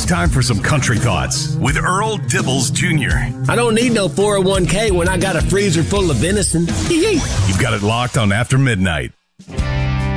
time for some country thoughts with Earl Dibbles Jr. I don't need no 401k when I got a freezer full of venison. You've got it locked on After Midnight.